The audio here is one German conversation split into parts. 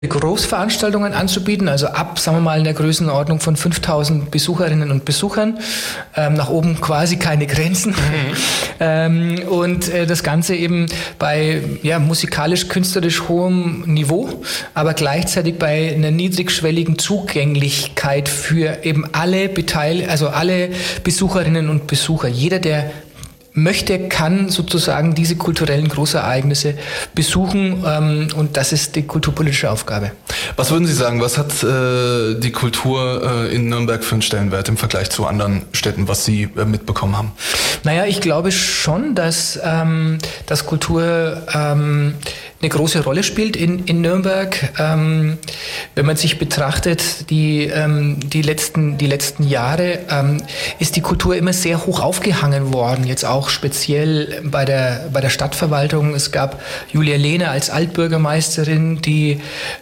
Großveranstaltungen anzubieten, also ab, sagen wir mal, in der Größenordnung von 5.000 Besucherinnen und Besuchern, nach oben quasi keine Grenzen. Und das Ganze eben bei musikalisch-künstlerisch hohem Niveau, aber gleichzeitig bei einer niedrigschwelligen Zugänglichkeit für eben alle alle Besucherinnen und Besucher. Jeder, der möchte, kann sozusagen diese kulturellen Großereignisse besuchen, und das ist die kulturpolitische Aufgabe. Was würden Sie sagen, was hat die Kultur in Nürnberg für einen Stellenwert im Vergleich zu anderen Städten, was Sie mitbekommen haben? Naja, ich glaube schon, dass Kultur eine große Rolle spielt in Nürnberg. Wenn man sich betrachtet, die letzten Jahre, ist die Kultur immer sehr hoch aufgehangen worden, jetzt auch speziell bei der Stadtverwaltung. Es gab Julia Lehner als Altbürgermeisterin, die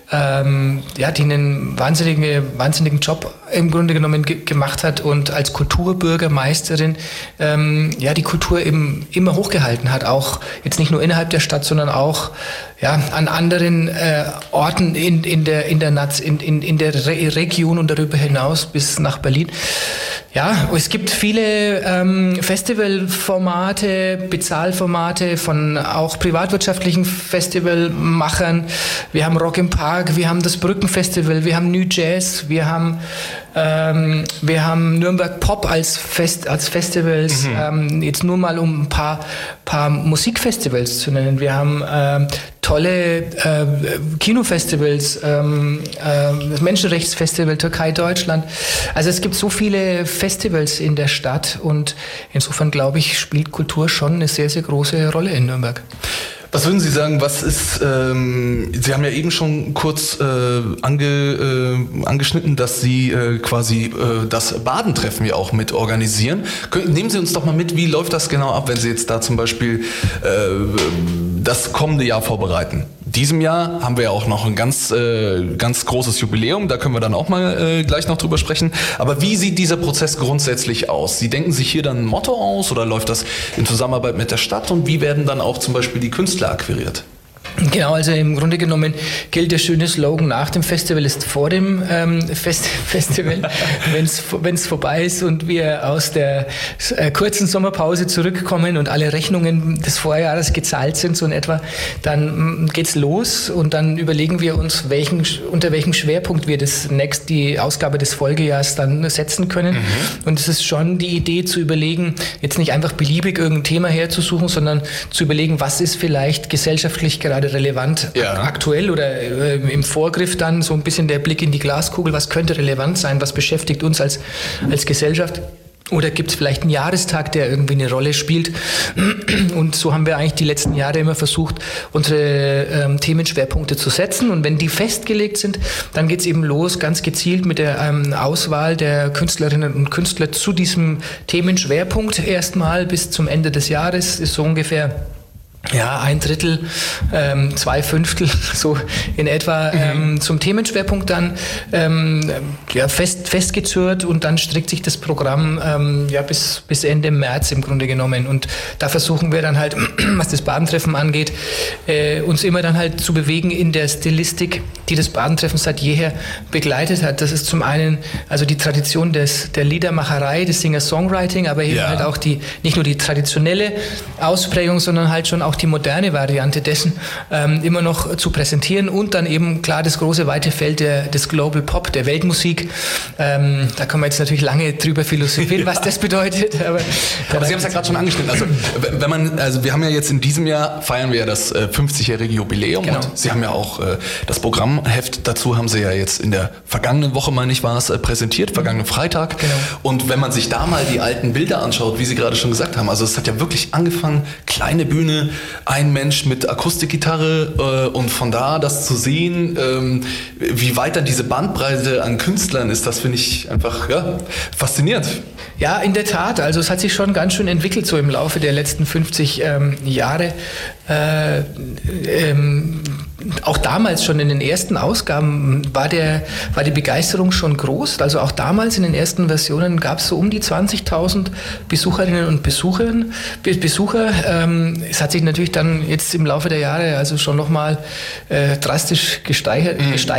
einen wahnsinnigen Job im Grunde genommen gemacht hat und als Kulturbürgermeisterin die Kultur eben immer hochgehalten hat, auch jetzt nicht nur innerhalb der Stadt, sondern auch an anderen Orten in der Region und darüber hinaus bis nach Berlin. Ja, es gibt viele Festivalformate, Bezahlformate von auch privatwirtschaftlichen Festivalmachern. Wir haben Rock im Park, wir haben das Brückenfestival, wir haben New Jazz, wir haben Nürnberg Pop als Festivals, jetzt nur mal um ein paar Musikfestivals zu nennen. Wir haben tolle Kinofestivals, das Menschenrechtsfestival Türkei-Deutschland. Also es gibt so viele Festivals in der Stadt und insofern, glaube ich, spielt Kultur schon eine sehr, sehr große Rolle in Nürnberg. Was würden Sie sagen, was ist, Sie haben ja eben schon kurz angeschnitten, dass Sie quasi das Badentreffen ja auch mit organisieren. Nehmen Sie uns doch mal mit, wie läuft das genau ab, wenn Sie jetzt da zum Beispiel das kommende Jahr vorbereiten? Diesem Jahr haben wir ja auch noch ein ganz großes Jubiläum, da können wir dann auch mal gleich noch drüber sprechen. Aber wie sieht dieser Prozess grundsätzlich aus? Sie denken sich hier dann ein Motto aus oder läuft das in Zusammenarbeit mit der Stadt und wie werden dann auch zum Beispiel die Künstler akquiriert? Genau, also im Grunde genommen gilt der schöne Slogan, nach dem Festival ist vor dem Festival. Wenn es vorbei ist und wir aus der kurzen Sommerpause zurückkommen und alle Rechnungen des Vorjahres gezahlt sind, so in etwa, dann geht's los und dann überlegen wir uns, unter welchem Schwerpunkt wir die Ausgabe des Folgejahrs dann setzen können. Und es ist schon die Idee zu überlegen, jetzt nicht einfach beliebig irgendein Thema herzusuchen, sondern zu überlegen, was ist vielleicht gesellschaftlich gerade relevant, aktuell oder im Vorgriff dann so ein bisschen der Blick in die Glaskugel, was könnte relevant sein, was beschäftigt uns als Gesellschaft. Oder gibt es vielleicht einen Jahrestag, der irgendwie eine Rolle spielt? Und so haben wir eigentlich die letzten Jahre immer versucht, unsere Themenschwerpunkte zu setzen. Und wenn die festgelegt sind, dann geht es eben los, ganz gezielt mit der Auswahl der Künstlerinnen und Künstler zu diesem Themenschwerpunkt erstmal bis zum Ende des Jahres, ist so ungefähr ein Drittel, 2/5, so in etwa zum Themenschwerpunkt dann festgezurrt und dann streckt sich das Programm bis Ende März im Grunde genommen. Und da versuchen wir dann halt, was das Badentreffen angeht, uns immer dann halt zu bewegen in der Stilistik, die das Badentreffen seit jeher begleitet hat. Das ist zum einen also die Tradition der Liedermacherei, des Singer-Songwriting, aber eben halt auch nicht nur die traditionelle Ausprägung, sondern halt schon auch die moderne Variante dessen immer noch zu präsentieren und dann eben klar das große weite Feld des Global Pop, der Weltmusik. Da kann man jetzt natürlich lange drüber philosophieren, was das bedeutet. Aber Sie haben es ja gerade schon angeschnitten. Also wir haben ja jetzt in diesem Jahr feiern wir ja das 50-jährige Jubiläum und Sie haben ja auch das Programmheft dazu haben Sie ja jetzt in der vergangenen Woche, meine ich, war es präsentiert, vergangenen Freitag. Genau. Und wenn man sich da mal die alten Bilder anschaut, wie Sie gerade schon gesagt haben, also es hat ja wirklich angefangen, kleine Bühne, ein Mensch mit Akustikgitarre und von da das zu sehen, wie weit dann diese Bandbreite Bandbreite an Künstlern ist, das finde ich einfach faszinierend. Ja, in der Tat. Also es hat sich schon ganz schön entwickelt so im Laufe der letzten 50 Jahre. Auch damals schon in den ersten Ausgaben war die Begeisterung schon groß. Also auch damals in den ersten Versionen gab es so um die 20.000 Besucherinnen und Besucher. Es hat sich natürlich dann jetzt im Laufe der Jahre also schon nochmal drastisch gesteigert.